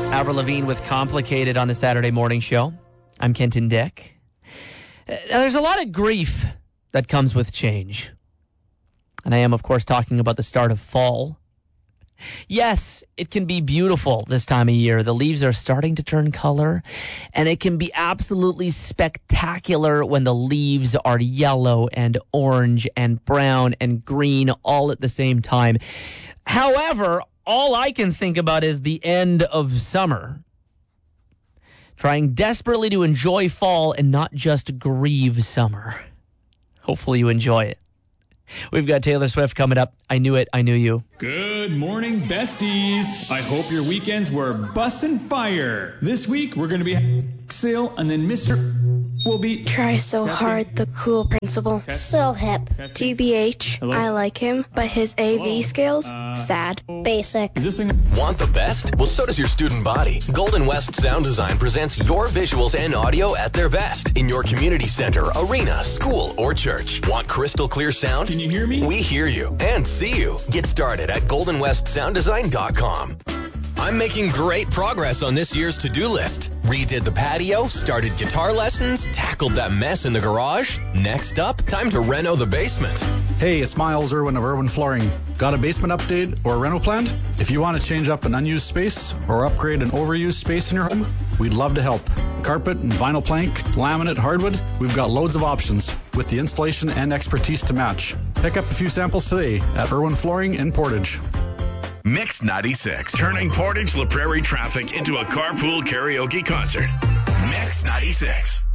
Avril Lavigne with Complicated on the Saturday morning show. I'm Kenton Dick. Now, there's a lot of grief that comes with change. And I am, of course, talking about the start of fall. Yes, it can be beautiful this time of year. The leaves are starting to turn color, and it can be absolutely spectacular when the leaves are yellow and orange and brown and green all at the same time. However, all I can think about is the end of summer. Trying desperately to enjoy fall and not just grieve summer. Hopefully you enjoy it. We've got Taylor Swift coming up. I Knew It, I Knew You. Good morning, besties. I hope your weekends were bussin' fire. This week, we're going to be sale, and then Mr. will be... Try so hard, the cool principal. So hip. TBH, Hello? I like him, but his AV skills, sad. Basic. Is this thing... Want the best? Well, so does your student body. Golden West Sound Design presents your visuals and audio at their best in your community center, arena, school, or church. Want crystal clear sound? Can you hear me? We hear you and see you. Get started at goldenwestsounddesign.com. I'm making great progress on this year's to-do list. Redid the patio, started guitar lessons, tackled that mess in the garage. Next up, time to reno the basement. Hey, it's Miles Irwin of Irwin Flooring. Got a basement update or reno planned? If you want to change up an unused space or upgrade an overused space in your home, we'd love to help. Carpet and vinyl plank, laminate, hardwood, we've got loads of options with the installation and expertise to match. Pick up a few samples today at Irwin Flooring in Portage. Mix 96, turning Portage La Prairie traffic into a carpool karaoke concert. Mix 96.